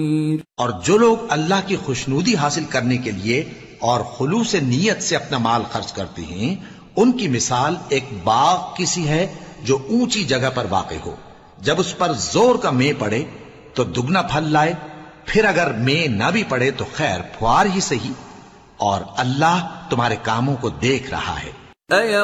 और जो लोग अल्लाह की खुशनूदी हासिल करने के लिए और खुलूस नीयत से अपना माल खर्च करते हैं, उनकी मिसाल एक बाग किसी है जो ऊंची जगह पर वाक़ हो। जब उस पर जोर का मे पड़े तो दुगना फल लाए, फिर अगर मे न भी पड़े तो खैर फुआर ही सही, और अल्लाह तुम्हारे कामों को देख रहा है।